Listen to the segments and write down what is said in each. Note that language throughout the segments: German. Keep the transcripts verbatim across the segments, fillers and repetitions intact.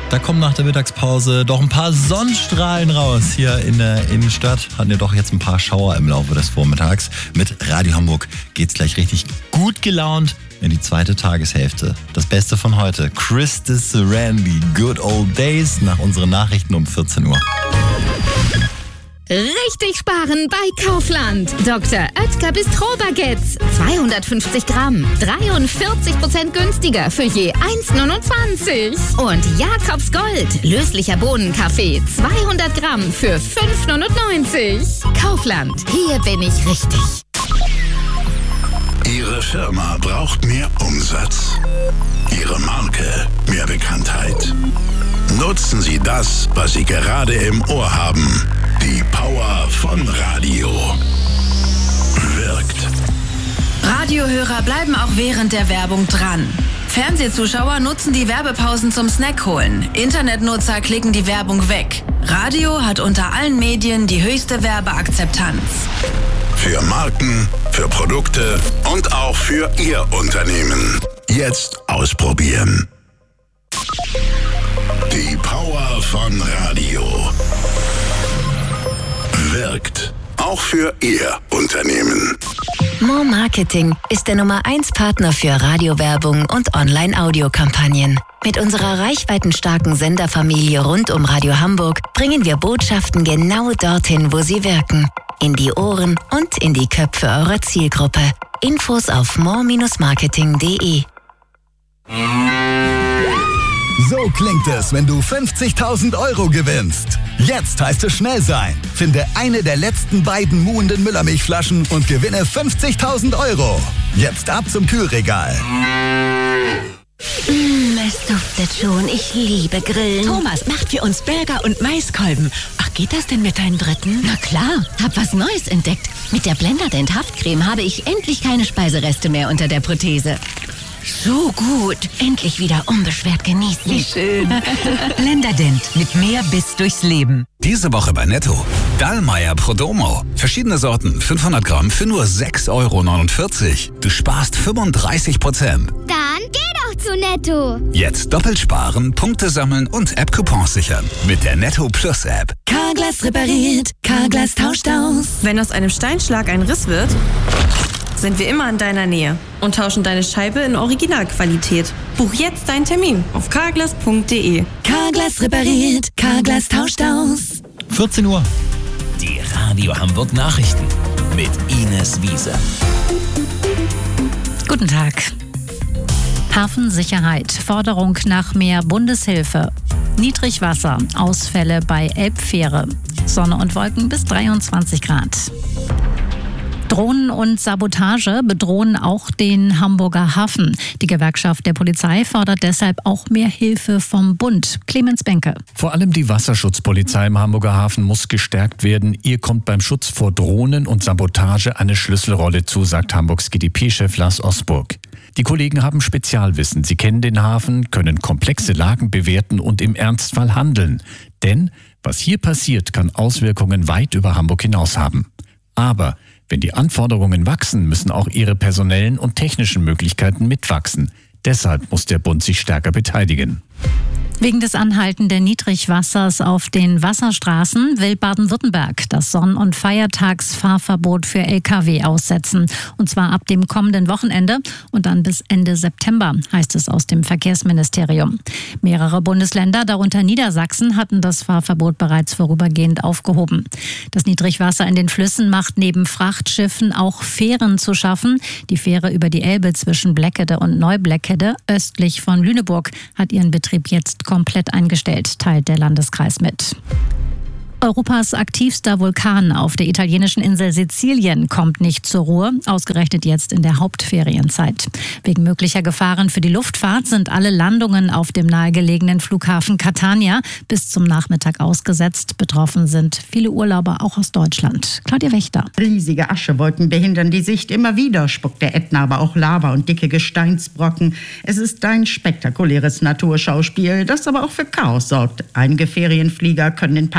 Da kommen nach der Mittagspause doch ein paar Sonnenstrahlen raus hier in der Innenstadt. Hatten ja doch jetzt ein paar Schauer im Laufe des Vormittags. Mit Radio Hamburg geht's gleich richtig gut gelaunt in die zweite Tageshälfte. Das Beste von heute. Krista Sarandon, Good Old Days, nach unseren Nachrichten um vierzehn Uhr. Richtig sparen bei Kaufland. Doktor Oetker Bistro-Baguettes. zweihundertfünfzig Gramm. dreiundvierzig Prozent günstiger für je eins Komma neunundzwanzig. Und Jakobs Gold. Löslicher Bohnenkaffee. zweihundert Gramm für fünf Komma neunundneunzig. Kaufland. Hier bin ich richtig. Ihre Firma braucht mehr Umsatz. Ihre Marke mehr Bekanntheit. Nutzen Sie das, was Sie gerade im Ohr haben. Die Power von Radio wirkt. Radiohörer bleiben auch während der Werbung dran. Fernsehzuschauer nutzen die Werbepausen zum Snack holen. Internetnutzer klicken die Werbung weg. Radio hat unter allen Medien die höchste Werbeakzeptanz. Für Marken, für Produkte und auch für Ihr Unternehmen. Jetzt ausprobieren. Die Power von Radio wirkt auch für Ihr Unternehmen. More Marketing ist der Nummer eins Partner für Radiowerbung und Online-Audio-Kampagnen. Mit unserer reichweitenstarken Senderfamilie rund um Radio Hamburg bringen wir Botschaften genau dorthin, wo sie wirken. In die Ohren und in die Köpfe eurer Zielgruppe. Infos auf more Bindestrich marketing punkt de. So klingt es, wenn du fünfzigtausend Euro gewinnst. Jetzt heißt es schnell sein. Finde eine der letzten beiden muhenden Müllermilchflaschen und gewinne fünfzigtausend Euro. Jetzt ab zum Kühlregal. Mmh, es duftet schon. Ich liebe Grillen. Thomas macht für uns Burger und Maiskolben. Ach, geht das denn mit deinem dritten? Na klar, hab was Neues entdeckt. Mit der Blenderdent Haftcreme habe ich endlich keine Speisereste mehr unter der Prothese. So gut. Endlich wieder unbeschwert genießen. Wie schön. Blenderdent. Mit mehr Biss durchs Leben. Diese Woche bei Netto. Dallmayr Prodomo. Verschiedene Sorten. fünfhundert Gramm für nur sechs Euro neunundvierzig. Du sparst fünfunddreißig Prozent. Dann geh doch zu Netto. Jetzt doppelt sparen, Punkte sammeln und App-Coupons sichern. Mit der Netto Plus App. Carglass repariert. Carglass tauscht aus. Wenn aus einem Steinschlag ein Riss wird, sind wir immer an deiner Nähe und tauschen deine Scheibe in Originalqualität. Buch jetzt deinen Termin auf carglass punkt de. Carglass repariert, Carglass tauscht aus. vierzehn Uhr. Die Radio Hamburg Nachrichten mit Ines Wiese. Guten Tag. Hafensicherheit, Forderung nach mehr Bundeshilfe. Niedrigwasser, Ausfälle bei Elbfähre. Sonne und Wolken bis dreiundzwanzig Grad. Drohnen und Sabotage bedrohen auch den Hamburger Hafen. Die Gewerkschaft der Polizei fordert deshalb auch mehr Hilfe vom Bund. Clemens Benke. Vor allem die Wasserschutzpolizei im Hamburger Hafen muss gestärkt werden. Ihr kommt beim Schutz vor Drohnen und Sabotage eine Schlüsselrolle zu, sagt Hamburgs G D P-Chef Lars Osburg. Die Kollegen haben Spezialwissen. Sie kennen den Hafen, können komplexe Lagen bewerten und im Ernstfall handeln. Denn was hier passiert, kann Auswirkungen weit über Hamburg hinaus haben. Aber wenn die Anforderungen wachsen, müssen auch ihre personellen und technischen Möglichkeiten mitwachsen. Deshalb muss der Bund sich stärker beteiligen. Wegen des anhaltenden Niedrigwassers auf den Wasserstraßen will Baden-Württemberg das Sonn- und Feiertagsfahrverbot für L K W aussetzen. Und zwar ab dem kommenden Wochenende und dann bis Ende September, heißt es aus dem Verkehrsministerium. Mehrere Bundesländer, darunter Niedersachsen, hatten das Fahrverbot bereits vorübergehend aufgehoben. Das Niedrigwasser in den Flüssen macht neben Frachtschiffen auch Fähren zu schaffen. Die Fähre über die Elbe zwischen Bleckede und Neubleckede östlich von Lüneburg hat ihren Betrieb jetzt komplett eingestellt, teilt der Landeskreis mit. Europas aktivster Vulkan auf der italienischen Insel Sizilien kommt nicht zur Ruhe, ausgerechnet jetzt in der Hauptferienzeit. Wegen möglicher Gefahren für die Luftfahrt sind alle Landungen auf dem nahegelegenen Flughafen Catania bis zum Nachmittag ausgesetzt. Betroffen sind viele Urlauber, auch aus Deutschland. Claudia Wächter. Riesige Aschewolken behindern die Sicht immer wieder, spuckt der Ätna aber auch Lava und dicke Gesteinsbrocken. Es ist ein spektakuläres Naturschauspiel, das aber auch für Chaos sorgt. Einige Ferienflieger können in Palermo landen,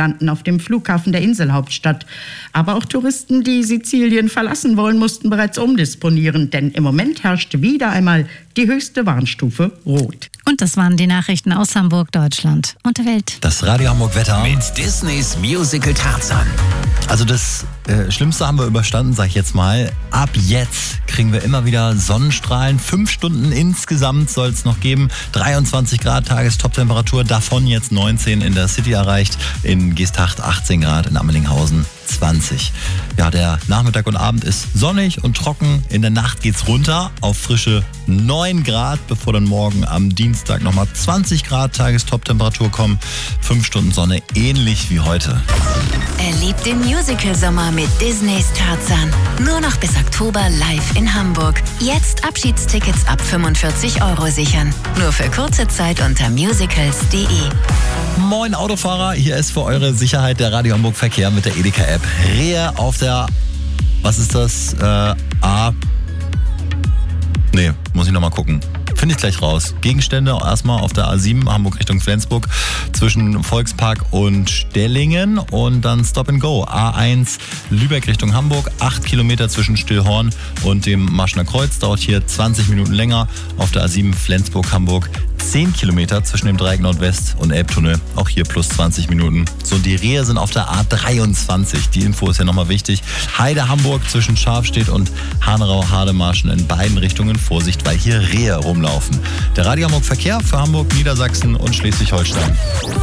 landen auf dem Flughafen der Inselhauptstadt. Aber auch Touristen, die Sizilien verlassen wollen, mussten bereits umdisponieren, denn im Moment herrscht wieder einmal die höchste Warnstufe Rot. Und das waren die Nachrichten aus Hamburg, Deutschland und der Welt. Das Radio Hamburg Wetter. Mit Disneys Musical Tarzan. Also das äh, Schlimmste haben wir überstanden, sag ich jetzt mal. Ab jetzt kriegen wir immer wieder Sonnenstrahlen. Fünf Stunden insgesamt soll es noch geben. dreiundzwanzig Grad Tagestoptemperatur, davon jetzt neunzehn in der City erreicht. In Geesthacht achtzehn Grad, in Ammelinghausen zwanzig. Ja, der Nachmittag und Abend ist sonnig und trocken. In der Nacht geht's runter auf frische neun Grad, bevor dann morgen am Dienstag nochmal zwanzig Grad Tagestoptemperatur kommen. Fünf Stunden Sonne, ähnlich wie heute. Erlebt den Musical-Sommer mit Disneys Tarzan. Nur noch bis Oktober live in Hamburg. Jetzt Abschiedstickets ab fünfundvierzig Euro sichern. Nur für kurze Zeit unter musicals punkt de. Moin Autofahrer, hier ist für eure Sicherheit der Radio Hamburg Verkehr mit der Edeka-App. Rehe auf der, was ist das, äh, A... Nee, muss ich nochmal gucken. Finde ich gleich raus. Gegenstände erstmal auf der A sieben, Hamburg Richtung Flensburg, zwischen Volkspark und Stellingen und dann Stop and Go. A eins Lübeck Richtung Hamburg, acht Kilometer zwischen Stillhorn und dem Marschner Kreuz, dauert hier zwanzig Minuten länger. Auf der A sieben Flensburg-Hamburg zehn Kilometer zwischen dem Dreieck Nordwest und Elbtunnel, auch hier plus zwanzig Minuten. So, und die Rehe sind auf der A dreiundzwanzig. Die Info ist ja nochmal wichtig. Heide Hamburg zwischen Scharfstedt und Hanau-Hademarschen in beiden Richtungen. Vorsicht, weil hier Rehe rumlaufen. Der Radio Hamburg Verkehr für Hamburg, Niedersachsen und Schleswig-Holstein.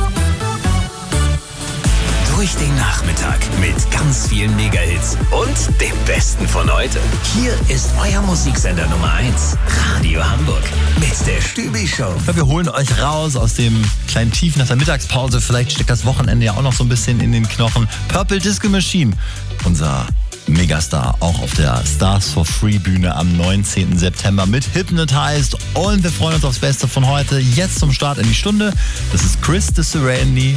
Durch den Nachmittag mit ganz vielen Mega-Hits und dem Besten von heute. Hier ist euer Musiksender Nummer eins, Radio Hamburg mit der Stübi-Show. Ja, wir holen euch raus aus dem kleinen Tief nach der Mittagspause. Vielleicht steckt das Wochenende ja auch noch so ein bisschen in den Knochen. Purple Disco Machine, unser Megastar, auch auf der Stars for Free Bühne am neunzehnten September mit Hypnotized. Und wir freuen uns aufs Beste von heute. Jetzt zum Start in die Stunde. Das ist Chris de Serenity.